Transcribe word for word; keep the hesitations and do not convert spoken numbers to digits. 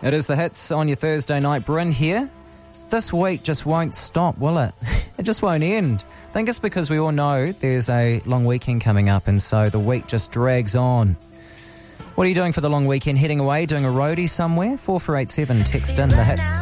It is the hits on your Thursday night. Bryn here. This week just won't stop, will it? It just won't end. I think it's because we all know there's a long weekend coming up, and so the week just drags on. What are you doing for the long weekend? Heading away, doing a roadie somewhere? four four eight seven, text in the hits.